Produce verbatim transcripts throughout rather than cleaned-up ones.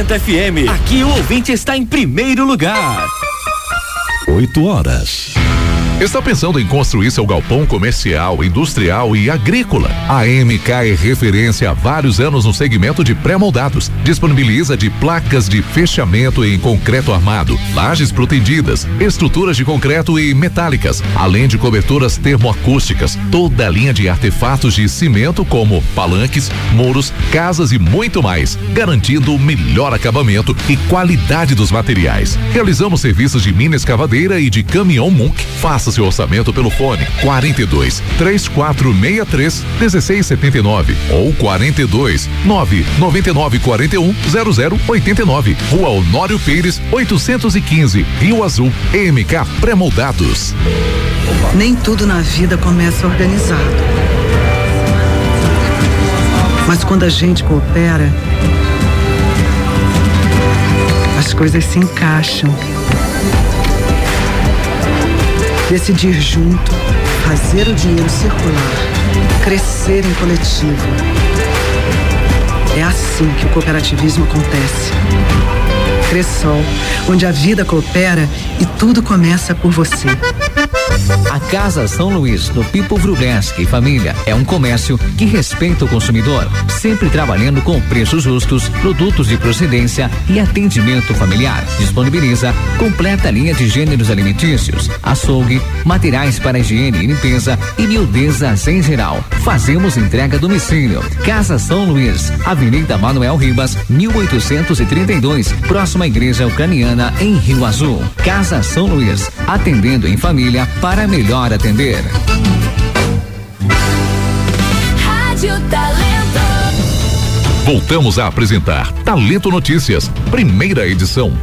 Talento F M. Aqui o ouvinte está em primeiro lugar. Oito horas. Está pensando em construir seu galpão comercial, industrial e agrícola? A M K é referência há vários anos no segmento de pré-moldados. Disponibiliza de placas de fechamento em concreto armado, lajes protegidas, estruturas de concreto e metálicas, além de coberturas termoacústicas, toda a linha de artefatos de cimento como palanques, muros, casas e muito mais, garantindo o melhor acabamento e qualidade dos materiais. Realizamos serviços de mina escavadeira e de caminhão Munk. Faça seu orçamento pelo fone quarenta e dois, três quatro seis três, dezesseis setenta e nove ou quarenta e dois, nove noventa e nove quarenta e um, zero zero oitenta e nove. Rua Honório Pires, oitocentos e quinze, Rio Azul. M K Pré-moldados. Nem tudo na vida começa organizado. Mas quando a gente coopera, as coisas se encaixam. Decidir junto, fazer o dinheiro circular, crescer em coletivo. É assim que o cooperativismo acontece. Cressol, onde a vida coopera e tudo começa por você. A Casa São Luís, do Pipo Wrubleski e família, é um comércio que respeita o consumidor, sempre trabalhando com preços justos, produtos de procedência e atendimento familiar. Disponibiliza completa linha de gêneros alimentícios, açougue, materiais para higiene e limpeza e miudezas em geral. Fazemos entrega a domicílio. Casa São Luís, Avenida Manuel Ribas, mil oitocentos e trinta e dois, próxima à Igreja Ucraniana, em Rio Azul. Casa São Luís, atendendo em família para melhor atender. Rádio Talento. Voltamos a apresentar Talento Notícias, primeira edição.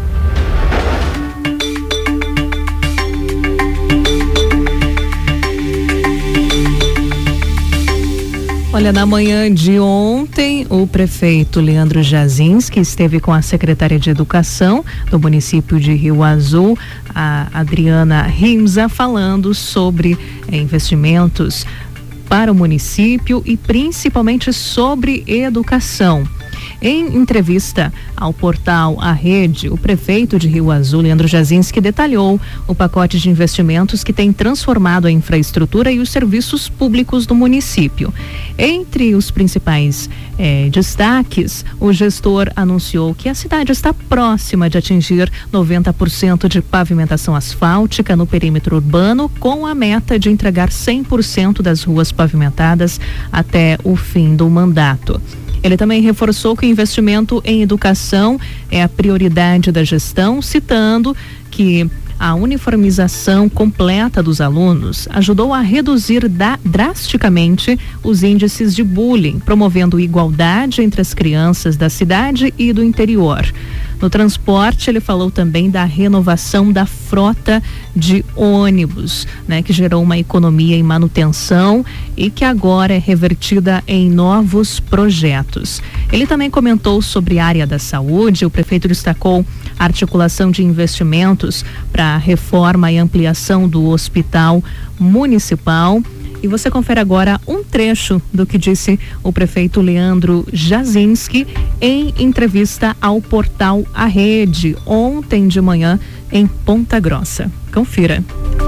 Olha, na manhã de ontem, o prefeito Leandro Jazinski esteve com a secretária de Educação do município de Rio Azul, a Adriana Rimza, falando sobre eh, investimentos para o município e principalmente sobre educação. Em entrevista ao portal A Rede, o prefeito de Rio Azul, Leandro Jazinski, detalhou o pacote de investimentos que tem transformado a infraestrutura e os serviços públicos do município. Entre os principais eh, destaques, o gestor anunciou que a cidade está próxima de atingir noventa por cento de pavimentação asfáltica no perímetro urbano, com a meta de entregar cem por cento das ruas pavimentadas até o fim do mandato. Ele também reforçou que o investimento em educação é a prioridade da gestão, citando que a uniformização completa dos alunos ajudou a reduzir da, drasticamente os índices de bullying, promovendo igualdade entre as crianças da cidade e do interior. No transporte, ele falou também da renovação da frota de ônibus, né, que gerou uma economia em manutenção e que agora é revertida em novos projetos. Ele também comentou sobre a área da saúde. O prefeito destacou a articulação de investimentos para a reforma e ampliação do hospital municipal. E você confere agora um trecho do que disse o prefeito Leandro Jazinski em entrevista ao portal A Rede, ontem de manhã, em Ponta Grossa. Confira.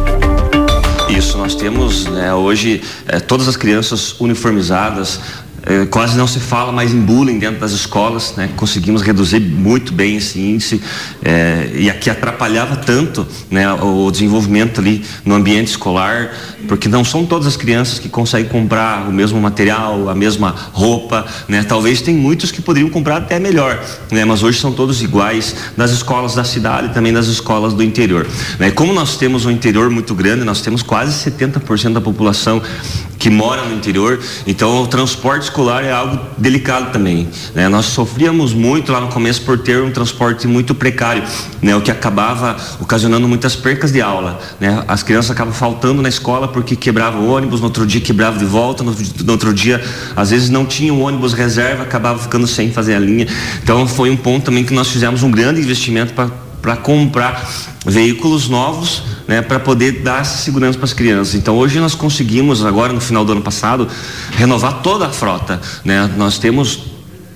Isso, nós temos, né, hoje eh, todas as crianças uniformizadas. É, quase não se fala mais em bullying dentro das escolas, né? Conseguimos reduzir muito bem esse índice, é, e aqui atrapalhava tanto, né, o desenvolvimento ali no ambiente escolar, porque não são todas as crianças que conseguem comprar o mesmo material, a mesma roupa, né? Talvez tem muitos que poderiam comprar até melhor, né? Mas hoje são todos iguais nas escolas da cidade e também nas escolas do interior, né? Como nós temos um interior muito grande, nós temos quase setenta por cento da população que mora no interior, então o transporte escolar é algo delicado também, né? Nós sofríamos muito lá no começo por ter um transporte muito precário, né? O que acabava ocasionando muitas percas de aula, né? As crianças acabam faltando na escola porque quebrava o ônibus, no outro dia quebrava de volta, no, no outro dia às vezes não tinha um ônibus reserva, acabava ficando sem fazer a linha. Então foi um ponto também que nós fizemos um grande investimento para para comprar veículos novos, né, para poder dar essa segurança para as crianças. Então hoje nós conseguimos, agora no final do ano passado, renovar toda a frota, né? Nós temos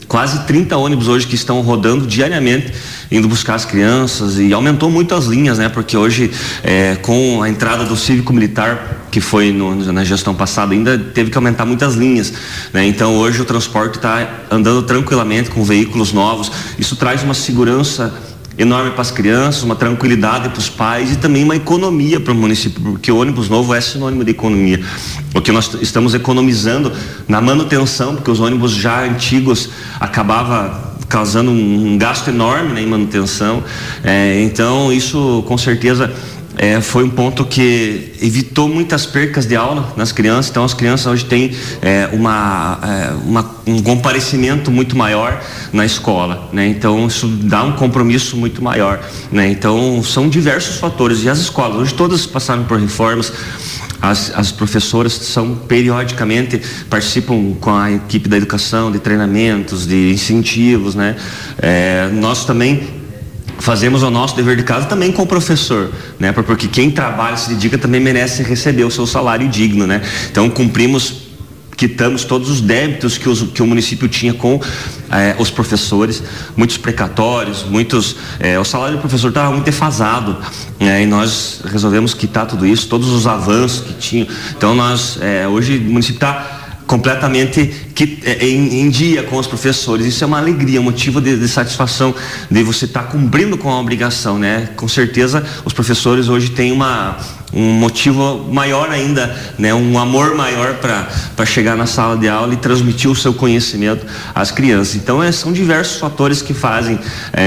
quase trinta ônibus hoje que estão rodando diariamente, indo buscar as crianças, e aumentou muito as linhas, né? Porque hoje, é, com a entrada do cívico-militar, que foi no, na gestão passada, ainda teve que aumentar muitas linhas, né? Então hoje o transporte está andando tranquilamente com veículos novos. Isso traz uma segurança enorme para as crianças, uma tranquilidade para os pais e também uma economia para o município, porque o ônibus novo é sinônimo de economia. O que nós estamos economizando na manutenção, porque os ônibus já antigos acabava causando um, um gasto enorme, né, em manutenção. É, então isso com certeza É, foi um ponto que evitou muitas percas de aula nas crianças. Então as crianças hoje têm é, uma, é, uma, um comparecimento muito maior na escola, né? Então isso dá um compromisso muito maior, né? Então são diversos fatores, e as escolas hoje todas passaram por reformas. As, as professoras são periodicamente, participam com a equipe da educação, de treinamentos, de incentivos, né? É, nós também fazemos o nosso dever de casa também com o professor, né? Porque quem trabalha, se dedica, também merece receber o seu salário digno, né? Então cumprimos, quitamos todos os débitos que, os, que o município tinha com eh, os professores, muitos precatórios, muitos, eh, o salário do professor estava muito defasado, né? E nós resolvemos quitar tudo isso, todos os avanços que tinham. Então nós, eh, hoje o município está completamente que, é, em, em dia com os professores. Isso é uma alegria, um motivo de, de satisfação de você estar tá cumprindo com a obrigação, né? Com certeza os professores hoje têm uma, um motivo maior ainda, né? Um amor maior para para chegar na sala de aula e transmitir o seu conhecimento às crianças. Então é, são diversos fatores que fazem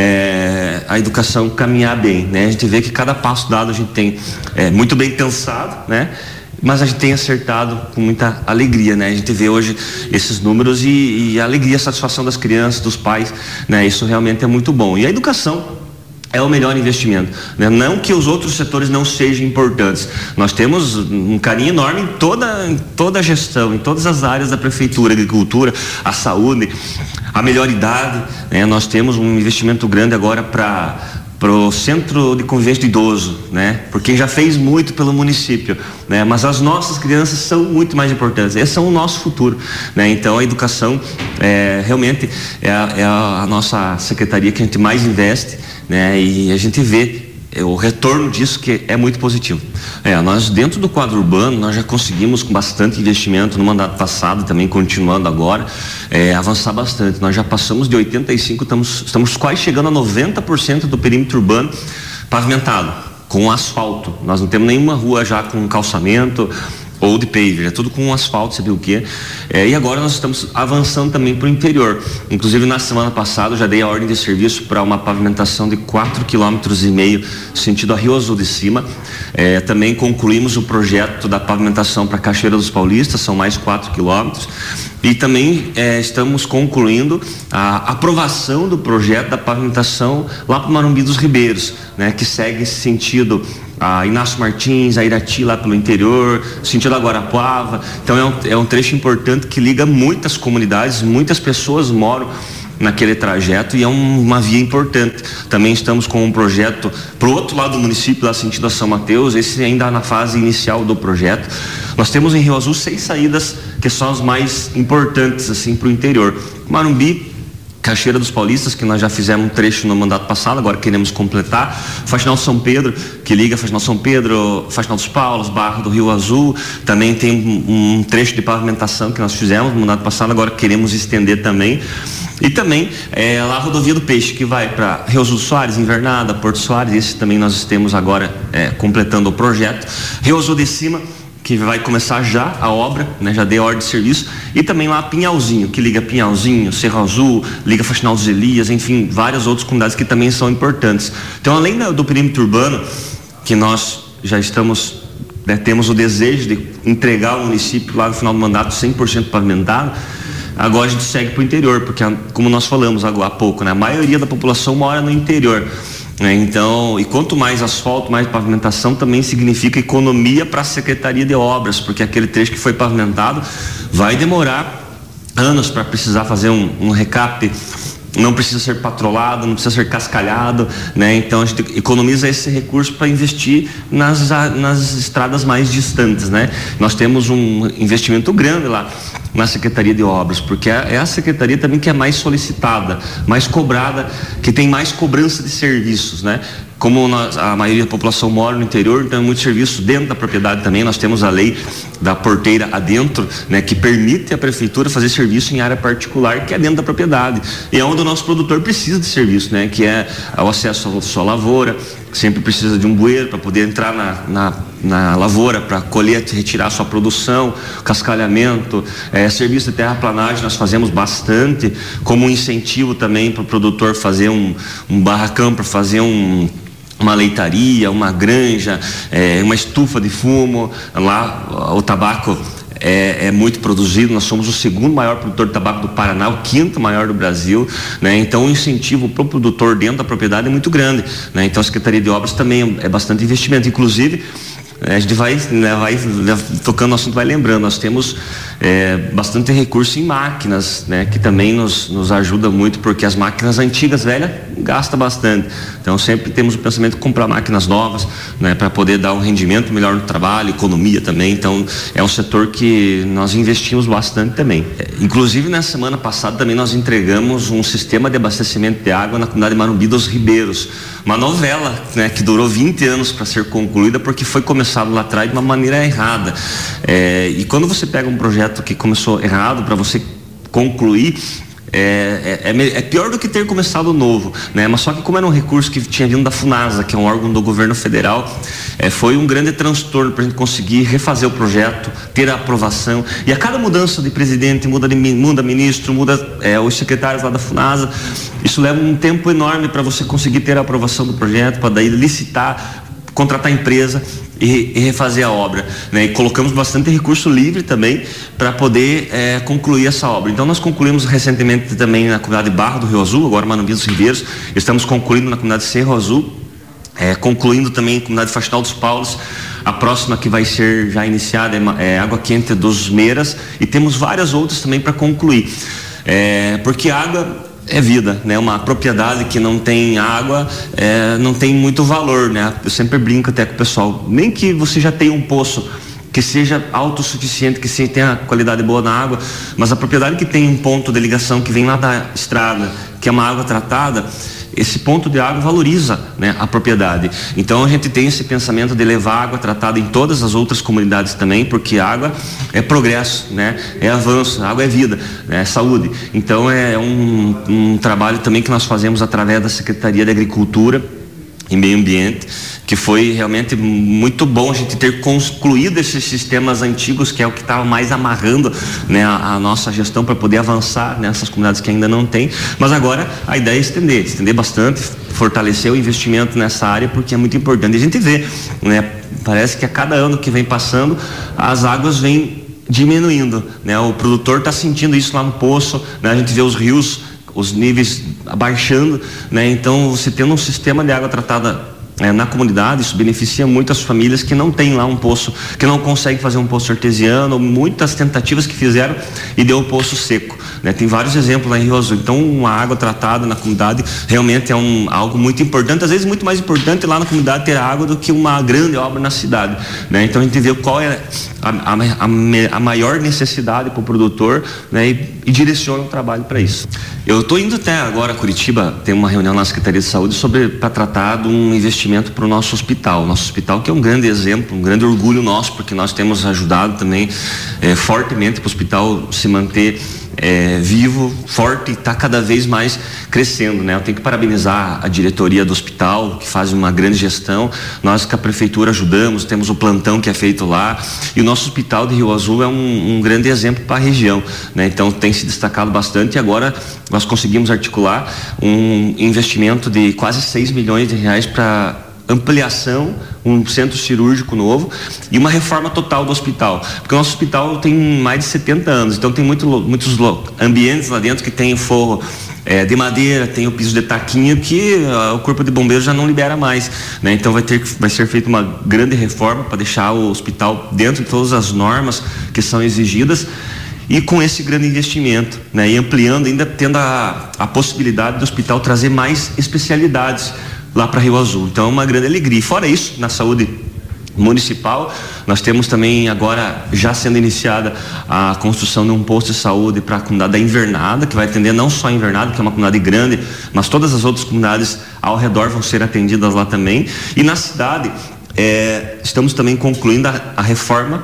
é, a educação caminhar bem, né? A gente vê que cada passo dado a gente tem é, muito bem pensado, né? Mas a gente tem acertado com muita alegria, né? A gente vê hoje esses números e, e a alegria, a satisfação das crianças, dos pais, né? Isso realmente é muito bom. E a educação é o melhor investimento, né? Não que os outros setores não sejam importantes. Nós temos um carinho enorme em toda, em toda a gestão, em todas as áreas da prefeitura, agricultura, a saúde, a melhor idade, né? Nós temos um investimento grande agora para para o Centro de Convivência do Idoso, né? Porque já fez muito pelo município, né? Mas as nossas crianças são muito mais importantes, eles são o nosso futuro, né? Então a educação é, realmente é a, é a nossa secretaria que a gente mais investe, né? E a gente vê o retorno disso, que é muito positivo. É, nós dentro do quadro urbano, nós já conseguimos com bastante investimento no mandato passado, também continuando agora, é, avançar bastante. Nós já passamos de oitenta e cinco, estamos, estamos quase chegando a noventa por cento do perímetro urbano pavimentado, com asfalto. Nós não temos nenhuma rua já com calçamento ou de paver, é tudo com asfalto, sabe o quê? É, e agora nós estamos avançando também para o interior. Inclusive na semana passada eu já dei a ordem de serviço para uma pavimentação de quatro quilômetros e meio sentido a Rio Azul de Cima. É, também concluímos o projeto da pavimentação para Cachoeira dos Paulistas, são mais quatro quilômetros. E também é, estamos concluindo a aprovação do projeto da pavimentação lá para o Marumbi dos Ribeiros, né? Que segue esse sentido a Inácio Martins, a Irati lá pelo interior, sentido a Guarapuava. Então é um, é um trecho importante que liga muitas comunidades, muitas pessoas moram naquele trajeto e é um, uma via importante. Também estamos com um projeto para o outro lado do município, lá sentido a São Mateus, esse ainda na fase inicial do projeto. Nós temos em Rio Azul seis saídas que são as mais importantes assim para o interior. Marumbi, Cachoeira dos Paulistas, que nós já fizemos um trecho no mandato passado, agora queremos completar. Faxinal São Pedro, que liga Faxinal São Pedro, Faxinal dos Paulos, Barra do Rio Azul, também tem um, um trecho de pavimentação que nós fizemos no mandato passado, agora queremos estender também. E também é, lá a Rodovia do Peixe, que vai para Rio Azul do Soares, Invernada, Porto Soares, esse também nós temos agora é, completando o projeto. Rio Azul de Cima, que vai começar já a obra, né? Já dei a ordem de serviço, e também lá Pinhalzinho, que liga Pinhalzinho, Cerro Azul, liga Faxinal dos Elias, enfim, várias outras comunidades que também são importantes. Então, além do perímetro urbano, que nós já estamos, né, temos o desejo de entregar o município lá no final do mandato cem por cento pavimentado, agora a gente segue para o interior, porque como nós falamos agora há pouco, né, a maioria da população mora no interior. Então, e quanto mais asfalto, mais pavimentação, também significa economia para a Secretaria de Obras, porque aquele trecho que foi pavimentado vai demorar anos para precisar fazer um, um recap não precisa ser patrolado, não precisa ser cascalhado, né? Então a gente economiza esse recurso para investir nas, nas estradas mais distantes, né? Nós temos um investimento grande lá na Secretaria de Obras, porque é a secretaria também que é mais solicitada, mais cobrada, que tem mais cobrança de serviços, né? Como nós, a maioria da população mora no interior, então é muito serviço dentro da propriedade também. Nós temos a lei da porteira adentro, né, que permite à prefeitura fazer serviço em área particular, que é dentro da propriedade. E é onde o nosso produtor precisa de serviço, né, que é o acesso à sua lavoura, sempre precisa de um bueiro para poder entrar na, na, na lavoura, para colher, retirar a sua produção, cascalhamento, é, serviço de terraplanagem nós fazemos bastante, como um incentivo também para o produtor fazer um, um barracão, para fazer um uma leitaria, uma granja, é, uma estufa de fumo. Lá o tabaco é, é muito produzido, nós somos o segundo maior produtor de tabaco do Paraná, o quinto maior do Brasil, né? Então o incentivo para o produtor dentro da propriedade é muito grande, né? Então a Secretaria de Obras também é bastante investimento, inclusive a gente vai, né, vai tocando no assunto, vai lembrando, nós temos é, bastante recurso em máquinas, né, que também nos, nos ajuda muito, porque as máquinas antigas, velhas, gasta bastante. Então sempre temos o pensamento de comprar máquinas novas, né, para poder dar um rendimento melhor no trabalho, economia também. Então é um setor que nós investimos bastante também. É, inclusive na semana passada também nós entregamos um sistema de abastecimento de água na comunidade de Marumbi dos Ribeiros, uma novela, né, que durou vinte anos para ser concluída, porque foi começado lá atrás de uma maneira errada. É, e quando você pega um projeto que começou errado, para você concluir, É, é, é, é pior do que ter começado novo, né? Mas só que como era um recurso que tinha vindo da FUNASA, que é um órgão do governo federal, é, foi um grande transtorno para a gente conseguir refazer o projeto, ter a aprovação. E a cada mudança de presidente, muda, de, muda ministro, muda é, os secretários lá da FUNASA, isso leva um tempo enorme para você conseguir ter a aprovação do projeto, para daí licitar, contratar a empresa e, e refazer a obra, né? E colocamos bastante recurso livre também para poder é, concluir essa obra. Então nós concluímos recentemente também na comunidade Barra do Rio Azul, agora Marumbi dos Ribeiros, estamos concluindo na comunidade Cerro Azul, é, concluindo também na comunidade Faxinal dos Paulos. A próxima que vai ser já iniciada é, é Água Quente dos Meiras, e temos várias outras também para concluir, é, porque água é vida, né? Uma propriedade que não tem água, é, não tem muito valor, né? Eu sempre brinco até com o pessoal, nem que você já tenha um poço que seja autossuficiente, que tenha qualidade boa na água, mas a propriedade que tem um ponto de ligação que vem lá da estrada, que é uma água tratada, esse ponto de água valoriza, né, a propriedade. Então a gente tem esse pensamento de levar água tratada em todas as outras comunidades também, porque água é progresso, né, é avanço, água é vida, né, é saúde. Então é um, um trabalho também que nós fazemos através da Secretaria de Agricultura e Meio Ambiente, que foi realmente muito bom a gente ter concluído esses sistemas antigos, que é o que estava mais amarrando, né, a, a nossa gestão para poder avançar nessas comunidades que ainda não tem. Mas agora a ideia é estender, estender bastante, fortalecer o investimento nessa área, porque é muito importante. E a gente vê, né, parece que a cada ano que vem passando, as águas vêm diminuindo, né, o produtor está sentindo isso lá no poço, né, a gente vê os rios, os níveis abaixando, né? Então você tendo um sistema de água tratada é, na comunidade, isso beneficia muito as famílias que não tem lá um poço, que não conseguem fazer um poço artesiano, muitas tentativas que fizeram e deu o poço seco, né? Tem vários exemplos lá em Rio Azul. Então uma água tratada na comunidade realmente é um, algo muito importante, às vezes muito mais importante lá na comunidade ter água do que uma grande obra na cidade, né? Então a gente vê qual é a, a, a, a maior necessidade para o produtor, né? E, e direciona o trabalho para isso. Eu estou indo até agora a Curitiba, tem uma reunião na Secretaria de Saúde sobre para tratar de um investimento para o nosso hospital. Nosso hospital que é um grande exemplo, um grande orgulho nosso, porque nós temos ajudado também é, fortemente para o hospital se manter É, vivo, forte, e está cada vez mais crescendo, né? Eu tenho que parabenizar a diretoria do hospital, que faz uma grande gestão. Nós com a prefeitura ajudamos, temos o plantão que é feito lá, e o nosso hospital de Rio Azul é um, um grande exemplo para a região, né? Então tem se destacado bastante, e agora nós conseguimos articular um investimento de quase seis milhões de reais para ampliação, um centro cirúrgico novo e uma reforma total do hospital, porque o nosso hospital tem mais de setenta anos, então tem muito, muitos ambientes lá dentro que tem forro é, de madeira, tem o piso de taquinho que uh, o corpo de bombeiros já não libera mais, né? Então vai ter, vai ser feita uma grande reforma para deixar o hospital dentro de todas as normas que são exigidas. e com esse grande investimento, né? E ampliando, ainda tendo a, a possibilidade do hospital trazer mais especialidades lá para Rio Azul. Então é uma grande alegria. E fora isso, na saúde municipal, nós temos também agora já sendo iniciada a construção de um posto de saúde para a comunidade da Invernada, que vai atender não só a Invernada, que é uma comunidade grande, mas todas as outras comunidades ao redor vão ser atendidas lá também. E na cidade, é, estamos também concluindo a, a reforma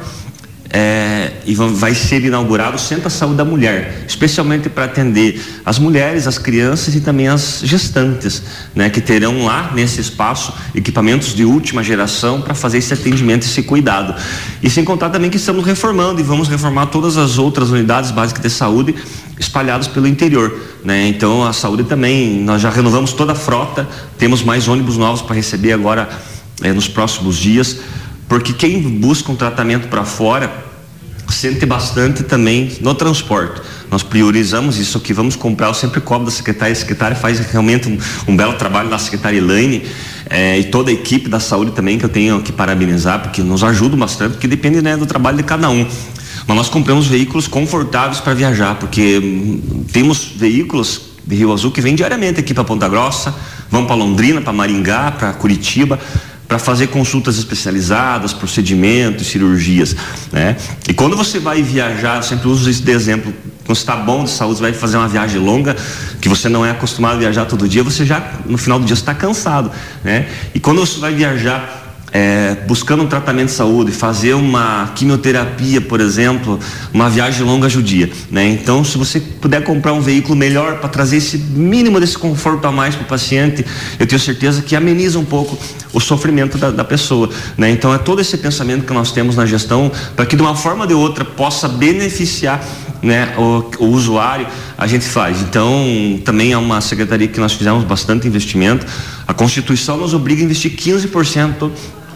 É, e vai ser inaugurado o Centro da Saúde da Mulher, especialmente para atender as mulheres, as crianças e também as gestantes, né, que terão lá nesse espaço equipamentos de última geração para fazer esse atendimento, esse cuidado. E sem contar também que estamos reformando e vamos reformar todas as outras unidades básicas de saúde espalhadas pelo interior, né? Então a saúde também, nós já renovamos toda a frota, temos mais ônibus novos para receber agora é, nos próximos dias, porque quem busca um tratamento para fora sente bastante também no transporte. Nós priorizamos isso aqui, vamos comprar, eu sempre cobro da secretária, a secretária faz realmente um, um belo trabalho da secretária Elaine é, e toda a equipe da saúde também, que eu tenho que parabenizar, porque nos ajuda bastante, porque depende, né, do trabalho de cada um. Mas nós compramos veículos confortáveis para viajar, porque hum, temos veículos de Rio Azul que vêm diariamente aqui para Ponta Grossa, vão para Londrina, para Maringá, para Curitiba, para fazer consultas especializadas, procedimentos, cirurgias, né? E quando você vai viajar, eu sempre uso isso de exemplo, quando você está bom de saúde, você vai fazer uma viagem longa, que você não é acostumado a viajar todo dia, você já, no final do dia, você está cansado, né? E quando você vai viajar É, buscando um tratamento de saúde, fazer uma quimioterapia, por exemplo, uma viagem longa judia, né? Então, se você puder comprar um veículo melhor para trazer esse mínimo desse conforto a mais para o paciente, eu tenho certeza que ameniza um pouco o sofrimento da, da pessoa, né? Então, é todo esse pensamento que nós temos na gestão para que de uma forma ou de outra possa beneficiar, né, o, o usuário, a gente faz. Então, também é uma secretaria que nós fizemos bastante investimento. A Constituição nos obriga a investir quinze por cento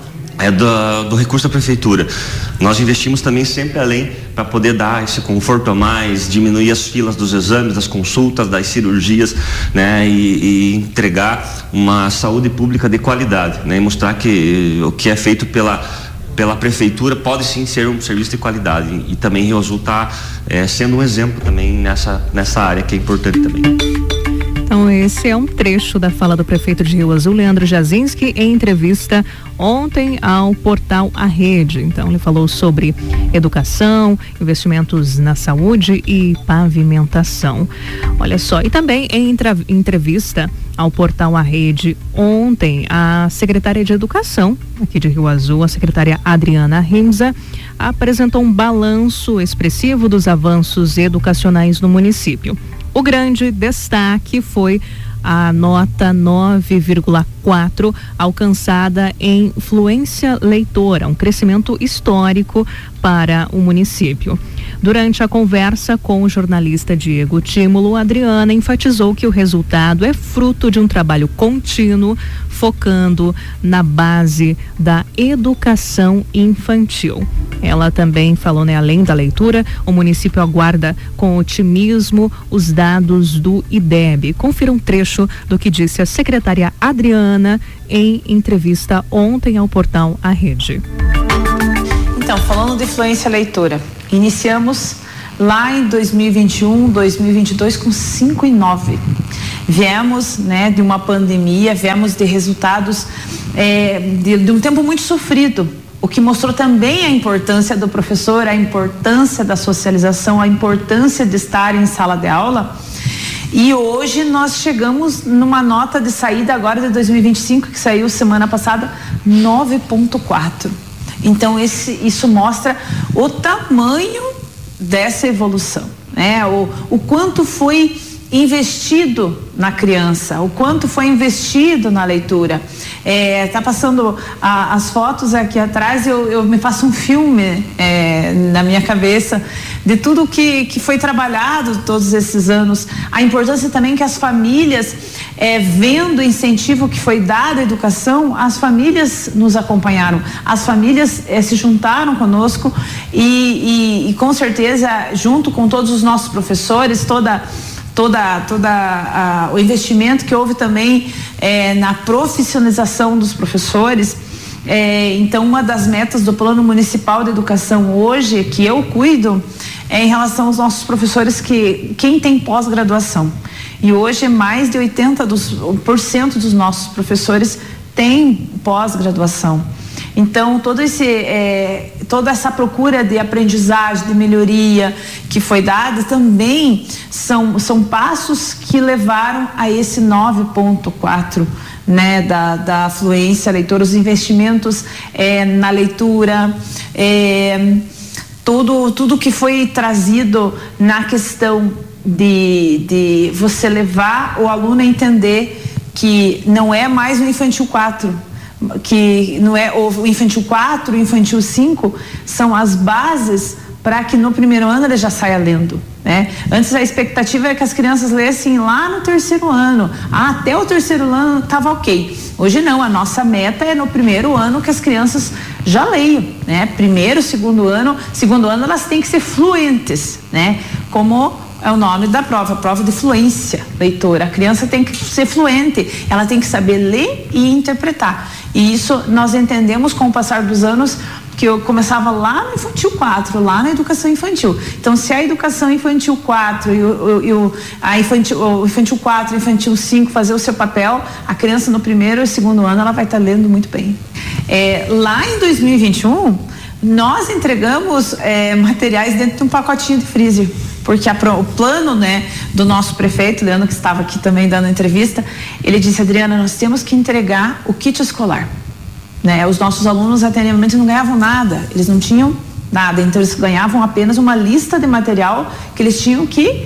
É do, do recurso da prefeitura. Nós investimos também sempre além para poder dar esse conforto a mais, diminuir as filas dos exames, das consultas, das cirurgias, né, e, e entregar uma saúde pública de qualidade, né, e mostrar que o que é feito pela pela prefeitura pode sim ser um serviço de qualidade. E, e também Rio Azul está é, sendo um exemplo também nessa nessa área que é importante também. Então esse é um trecho da fala do prefeito de Rio Azul, Leandro Jazinski, em entrevista ontem ao portal A Rede. Então ele falou sobre educação, investimentos na saúde e pavimentação. Olha só, e também em entrevista ao portal A Rede ontem, a secretária de Educação aqui de Rio Azul, a secretária Adriana Rimza, apresentou um balanço expressivo dos avanços educacionais no município. O grande destaque foi a nota nove vírgula quatro alcançada em fluência leitora, um crescimento histórico para o município. Durante a conversa com o jornalista Diego Tímulo, Adriana enfatizou que o resultado é fruto de um trabalho contínuo, focando na base da educação infantil. Ela também falou, né, além da leitura, o município aguarda com otimismo os dados do I D E B. Confira um trecho do que disse a secretária Adriana em entrevista ontem ao portal A Rede. Então, falando de fluência leitora, iniciamos lá em dois mil e vinte e um, dois mil e vinte e dois com cinco e nove. Viemos, né, de uma pandemia, viemos de resultados é, de, de um tempo muito sofrido, o que mostrou também a importância do professor, a importância da socialização, a importância de estar em sala de aula. E hoje nós chegamos numa nota de saída agora de dois mil e vinte e cinco, que saiu semana passada, nove ponto quatro. Então esse, isso mostra o tamanho dessa evolução, né? O, o quanto foi investido na criança, o quanto foi investido na leitura. É, tá passando a, as fotos aqui atrás, eu, eu me faço um filme é, na minha cabeça de tudo que, que foi trabalhado todos esses anos, a importância também que as famílias, é, vendo o incentivo que foi dado à educação, as famílias nos acompanharam, as famílias é, se juntaram conosco e, e, e com certeza junto com todos os nossos professores, toda toda toda a, o investimento que houve também é, na profissionalização dos professores. É, então uma das metas do Plano Municipal de Educação hoje, que eu cuido, é em relação aos nossos professores que quem tem pós-graduação. E hoje mais de oitenta por cento dos nossos professores têm pós-graduação. Então, todo esse, é, toda essa procura de aprendizagem, de melhoria que foi dada, também são, são passos que levaram a esse nove ponto quatro, né, da, da fluência leitora, os investimentos é, na leitura, é, tudo, tudo que foi trazido na questão de, de você levar o aluno a entender que não é mais o infantil quatro, que não é o infantil quatro, o infantil cinco são as bases para que no primeiro ano ele já saia lendo, né? Antes a expectativa era que as crianças lessem lá no terceiro ano, ah, até o terceiro ano estava ok. Hoje não, a nossa meta é no primeiro ano que as crianças já leiam, né? Primeiro, segundo ano, segundo ano elas têm que ser fluentes, né? Como é o nome da prova, prova de fluência leitora. A criança tem que ser fluente, ela tem que saber ler e interpretar. E isso nós entendemos com o passar dos anos, que eu começava lá no infantil quatro, lá na educação infantil. Então, se a educação infantil quatro e o, e o, a infantil, o infantil quatro e infantil cinco fazer o seu papel, a criança no primeiro e segundo ano ela vai estar lendo muito bem. É, lá em dois mil e vinte e um, nós entregamos é, materiais dentro de um pacotinho de freezer. Porque a, o plano, né, do nosso prefeito, Leandro, que estava aqui também dando entrevista, ele disse: Adriana, nós temos que entregar o kit escolar, né? Os nossos alunos até o momento não ganhavam nada, eles não tinham nada, então eles ganhavam apenas uma lista de material que eles tinham que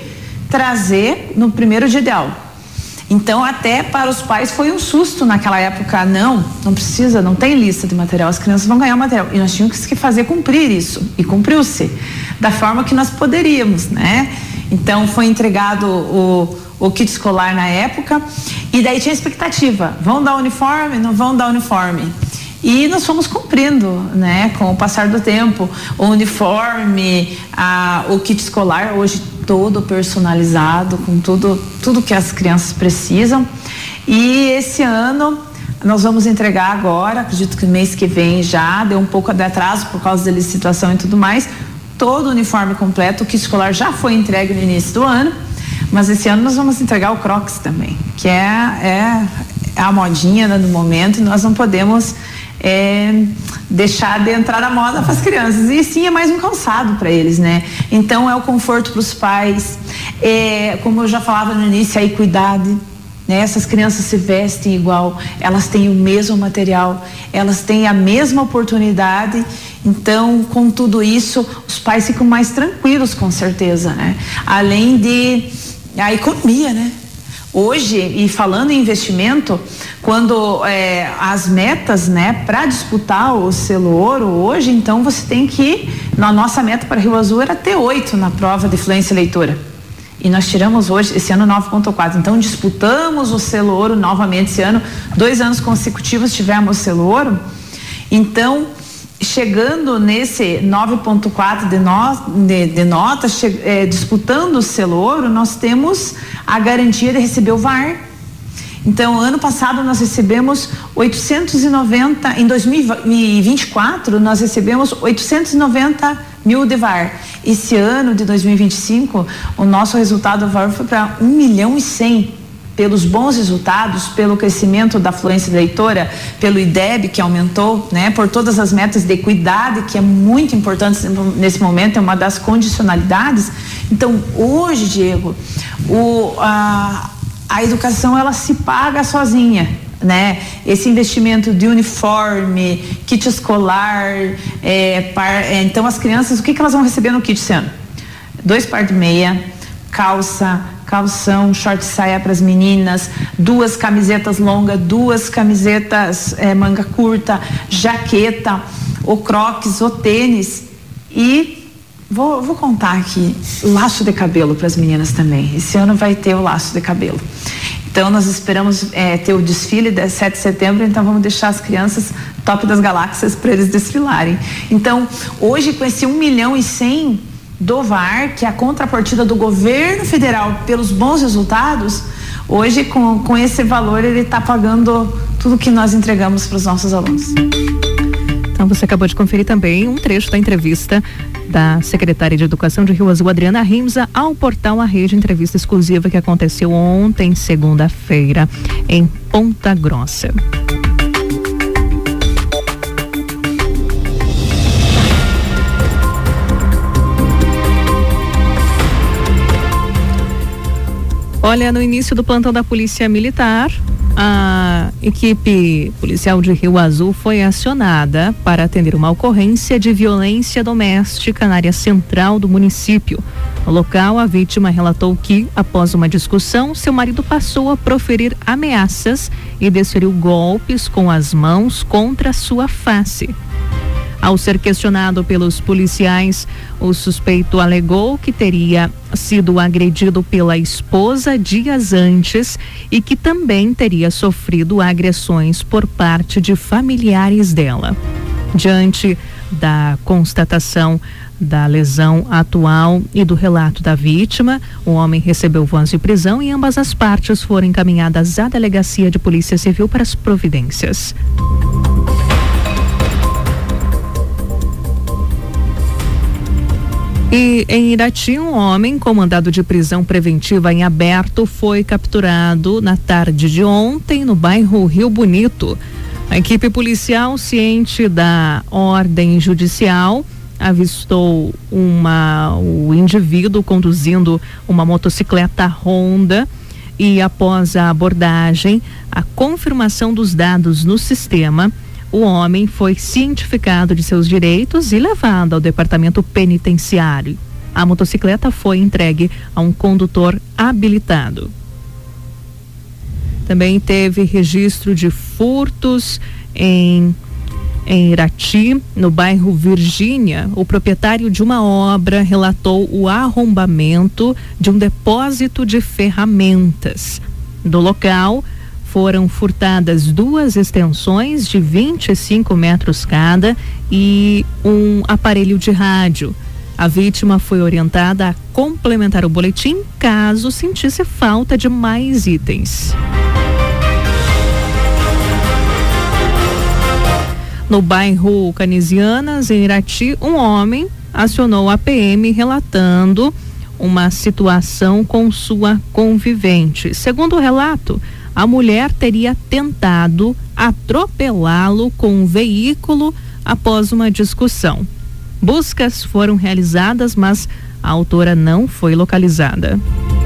trazer no primeiro dia de aula. Então, até para os pais foi um susto naquela época. Não, não precisa, não tem lista de material, as crianças vão ganhar o material. E nós tínhamos que fazer cumprir isso, e cumpriu-se da forma que nós poderíamos, né? Então, foi entregado o, o kit escolar na época, e daí tinha expectativa: vão dar uniforme? Não vão dar uniforme? E nós fomos cumprindo, né, com o passar do tempo. O uniforme, a, o kit escolar, hoje todo personalizado, com tudo, tudo que as crianças precisam. E esse ano nós vamos entregar agora, acredito que mês que vem já, deu um pouco de atraso por causa da licitação e tudo mais, todo o uniforme completo. O kit escolar já foi entregue no início do ano, mas esse ano nós vamos entregar o Crocs também, que é, é a modinha, né, do momento, e nós não podemos É, deixar de entrar na moda para as crianças. E sim, é mais um calçado para eles, né? Então é o conforto para os pais, é, como eu já falava no início, a equidade, né? Essas crianças se vestem igual, elas têm o mesmo material, elas têm a mesma oportunidade. Então, com tudo isso, os pais ficam mais tranquilos, com certeza, né? Além de a economia, né? Hoje, e falando em investimento, quando é, as metas, né, para disputar o selo ouro hoje, então você tem que, na nossa meta para Rio Azul era ter oito na prova de fluência leitora. E nós tiramos hoje, esse ano, nove ponto quatro. Então disputamos o selo ouro novamente esse ano, dois anos consecutivos tivemos o selo ouro. Então, chegando nesse nove ponto quatro de, no, de, de nota, che, é, disputando o selo ouro, nós temos a garantia de receber o V A R. Então, ano passado nós recebemos oitocentos e noventa, em dois mil e vinte e quatro nós recebemos oitocentos e noventa mil de V A R. Esse ano de dois mil e vinte e cinco, o nosso resultado do V A R foi para um milhão e cem. Pelos bons resultados, pelo crescimento da fluência leitora, pelo I D E B que aumentou, né, por todas as metas de equidade, que é muito importante nesse momento, é uma das condicionalidades. Então, hoje, Diego, o, a, a educação, ela se paga sozinha, né? Esse investimento de uniforme, kit escolar, é, par, é, então as crianças, o que, que elas vão receber no kit esse ano? Dois par de meia, calça, calção, short saia para as meninas, duas camisetas longas, duas camisetas é, manga curta, jaqueta, o crocs, o tênis e vou, vou contar aqui, laço de cabelo para as meninas também. Esse ano vai ter o laço de cabelo. Então nós esperamos é, ter o desfile de sete de setembro, então vamos deixar as crianças top das galáxias para eles desfilarem. Então hoje com esse um milhão e cem do V A R, que é a contrapartida do governo federal pelos bons resultados, hoje com, com esse valor ele está pagando tudo que nós entregamos para os nossos alunos. Então você acabou de conferir também um trecho da entrevista da secretária de Educação de Rio Azul, Adriana Rimza, ao portal A Rede, entrevista exclusiva que aconteceu ontem, segunda-feira, em Ponta Grossa. Olha, no início do plantão da Polícia Militar, a equipe policial de Rio Azul foi acionada para atender uma ocorrência de violência doméstica na área central do município. No local, a vítima relatou que, após uma discussão, seu marido passou a proferir ameaças e desferiu golpes com as mãos contra sua face. Ao ser questionado pelos policiais, o suspeito alegou que teria sido agredido pela esposa dias antes e que também teria sofrido agressões por parte de familiares dela. Diante da constatação da lesão atual e do relato da vítima, o homem recebeu voz de prisão e ambas as partes foram encaminhadas à Delegacia de Polícia Civil para as providências. E em Irati, um homem com mandado de prisão preventiva em aberto foi capturado na tarde de ontem no bairro Rio Bonito. A equipe policial, ciente da ordem judicial, avistou uma, o indivíduo conduzindo uma motocicleta Honda e, após a abordagem, a confirmação dos dados no sistema, o homem foi cientificado de seus direitos e levado ao departamento penitenciário. A motocicleta foi entregue a um condutor habilitado. Também teve registro de furtos em, em Irati, no bairro Virgínia. O proprietário de uma obra relatou o arrombamento de um depósito de ferramentas. Do local, foram furtadas duas extensões de vinte e cinco metros cada e um aparelho de rádio. A vítima foi orientada a complementar o boletim caso sentisse falta de mais itens. No bairro Canisianas, em Irati, um homem acionou a P M relatando uma situação com sua convivente. Segundo o relato, a mulher teria tentado atropelá-lo com um veículo após uma discussão. Buscas foram realizadas, mas a autora não foi localizada.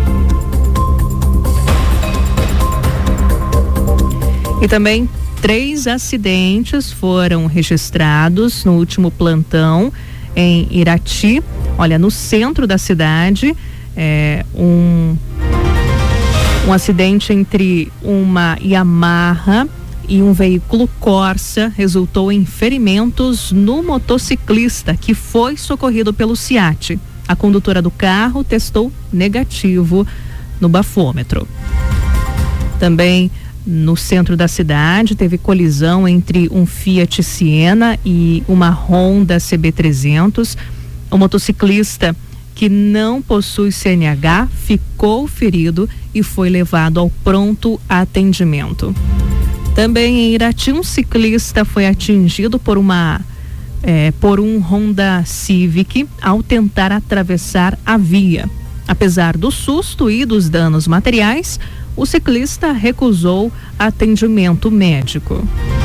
E também três acidentes foram registrados no último plantão em Irati. Olha, no centro da cidade, é, um Um acidente entre uma Yamaha e um veículo Corsa resultou em ferimentos no motociclista, que foi socorrido pelo SIAT. A condutora do carro testou negativo no bafômetro. Também no centro da cidade teve colisão entre um Fiat Siena e uma Honda C B trezentos. O motociclista, que não possui C N H, ficou ferido e foi levado ao pronto atendimento. Também em Irati, um ciclista foi atingido por uma é, por um Honda Civic ao tentar atravessar a via. Apesar do susto e dos danos materiais, o ciclista recusou atendimento médico.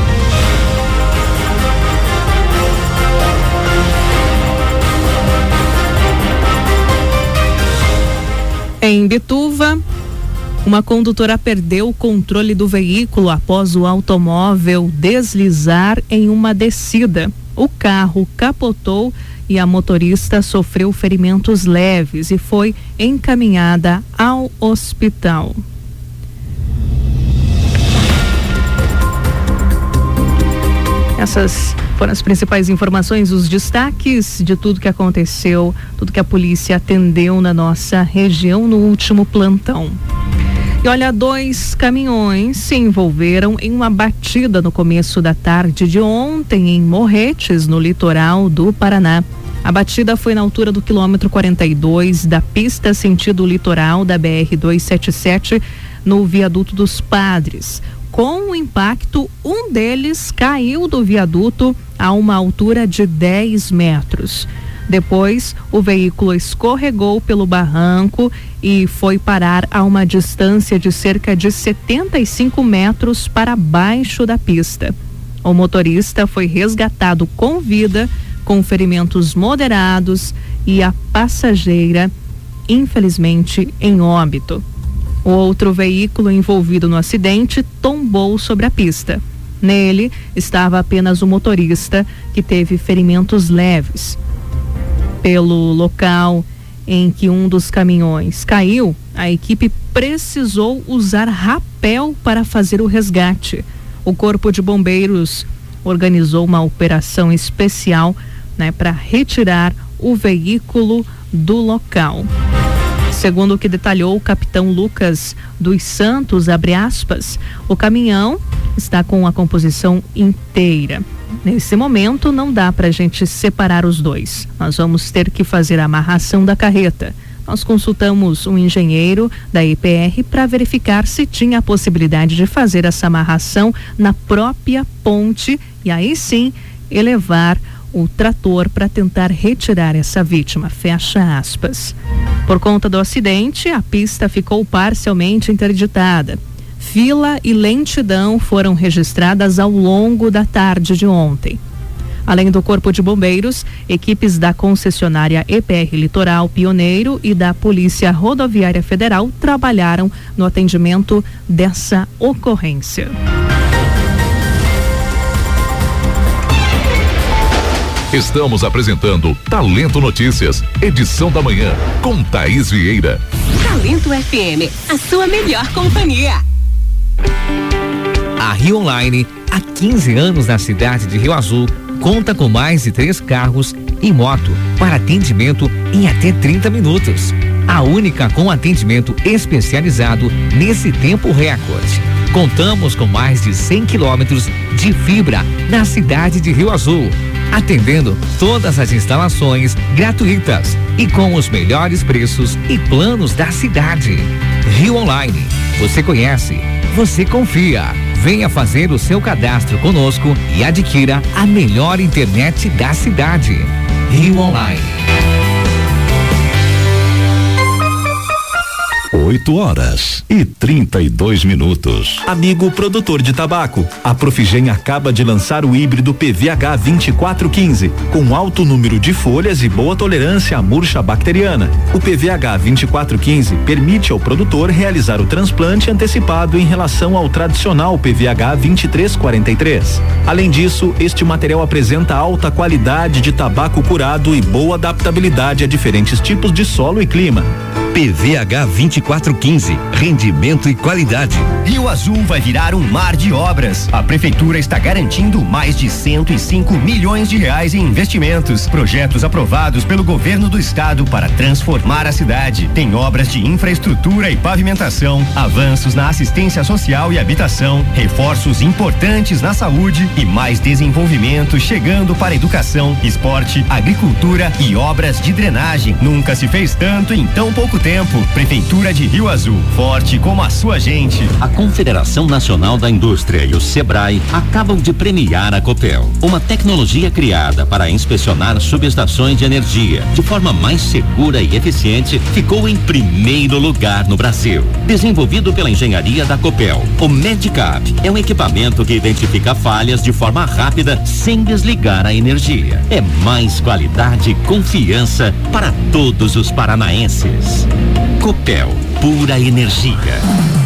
Em Bituva, uma condutora perdeu o controle do veículo após o automóvel deslizar em uma descida. O carro capotou e a motorista sofreu ferimentos leves e foi encaminhada ao hospital. Essas foram as principais informações, os destaques de tudo que aconteceu, tudo que a polícia atendeu na nossa região no último plantão. E olha, dois caminhões se envolveram em uma batida no começo da tarde de ontem em Morretes, no litoral do Paraná. A batida foi na altura do quilômetro quarenta e dois da pista sentido litoral da B R duzentos e setenta e sete, no viaduto dos Padres. Com o impacto, um deles caiu do viaduto a uma altura de dez metros. Depois, o veículo escorregou pelo barranco e foi parar a uma distância de cerca de setenta e cinco metros para baixo da pista. O motorista foi resgatado com vida, com ferimentos moderados, e a passageira, infelizmente, em óbito. O outro veículo envolvido no acidente tombou sobre a pista. Nele estava apenas o motorista, que teve ferimentos leves. Pelo local em que um dos caminhões caiu, a equipe precisou usar rapel para fazer o resgate. O Corpo de Bombeiros organizou uma operação especial, né, para retirar o veículo do local. Segundo o que detalhou o capitão Lucas dos Santos, abre aspas, o caminhão está com a composição inteira. Nesse momento não dá para a gente separar os dois. Nós vamos ter que fazer a amarração da carreta. Nós consultamos um engenheiro da E P R para verificar se tinha a possibilidade de fazer essa amarração na própria ponte e aí sim elevar o trator para tentar retirar essa vítima, fecha aspas. Por conta do acidente, a pista ficou parcialmente interditada. Fila e lentidão foram registradas ao longo da tarde de ontem. Além do Corpo de Bombeiros, equipes da concessionária E P R Litoral Pioneiro e da Polícia Rodoviária Federal trabalharam no atendimento dessa ocorrência. Estamos apresentando Talento Notícias, edição da manhã, com Thaís Vieira. Talento F M, a sua melhor companhia. A Rio Online, há quinze anos na cidade de Rio Azul, conta com mais de três carros e moto para atendimento em até trinta minutos. A única com atendimento especializado nesse tempo recorde. Contamos com mais de cem quilômetros de fibra na cidade de Rio Azul, atendendo todas as instalações gratuitas e com os melhores preços e planos da cidade. Rio Online, você conhece, você confia. Venha fazer o seu cadastro conosco e adquira a melhor internet da cidade. Rio Online. oito horas e trinta e dois minutos. Amigo produtor de tabaco, a Profigem acaba de lançar o híbrido P V H vinte e quatro quinze, com alto número de folhas e boa tolerância à murcha bacteriana. O P V H vinte e quatro quinze permite ao produtor realizar o transplante antecipado em relação ao tradicional P V H vinte e três quarenta e três. Além disso, este material apresenta alta qualidade de tabaco curado e boa adaptabilidade a diferentes tipos de solo e clima. P V H vinte e quatro quinze, rendimento e qualidade. Rio Azul vai virar um mar de obras. A prefeitura está garantindo mais de cento e cinco milhões de reais em investimentos, projetos aprovados pelo governo do estado para transformar a cidade. Tem obras de infraestrutura e pavimentação, avanços na assistência social e habitação, reforços importantes na saúde e mais desenvolvimento chegando para educação, esporte, agricultura e obras de drenagem. Nunca se fez tanto em tão pouco tempo. Prefeitura de Rio Azul, forte como a sua gente. A Confederação Nacional da Indústria e o Sebrae acabam de premiar a Copel, uma tecnologia criada para inspecionar subestações de energia de forma mais segura e eficiente, ficou em primeiro lugar no Brasil. Desenvolvido pela engenharia da Copel, o Medicap é um equipamento que identifica falhas de forma rápida sem desligar a energia. É mais qualidade e confiança para todos os paranaenses. Copel, pura energia.